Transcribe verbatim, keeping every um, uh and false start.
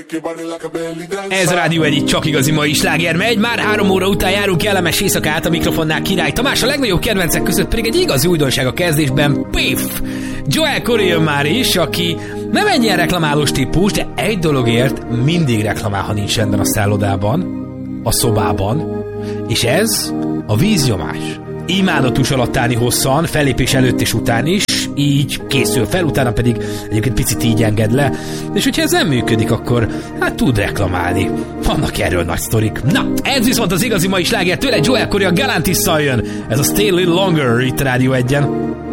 Ez Rádió egy csak igazi mai sláger megy, már három óra után járunk kellemes éjszakát, a mikrofonnál Király Tamás, a legnagyobb kedvencek között pedig egy igazi újdonság a kezdésben, Piff! Joel Corry jön már is, aki nem egy ilyen reklamálós típus, de egy dologért mindig reklamál, ha nincs rendben a szállodában, a szobában, és ez a víznyomás. Imádatos alatt állni hosszan, fellépés előtt és után is, így készül fel, utána pedig egyébként picit így enged le, és hogyha ez nem működik, akkor hát tud reklamálni. Vannak erről nagy sztorik. Na, ez viszont az igazi mai sláger tőle, Joel Corry a Galantis-szal jön. Ez a Stay a Little Longer itt Rádió egyen.